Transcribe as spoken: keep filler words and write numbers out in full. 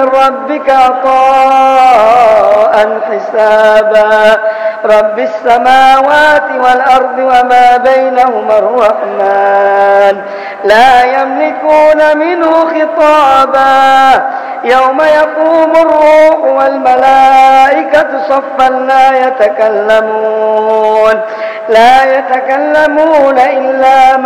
من ربك عطاء حسابا رب السماوات والأرض وما بينهما الرحمن لا يملكون منه خطابا يوم يقوم الروح والملائكة صفا لا يتكلمون لا يتكلمون إلا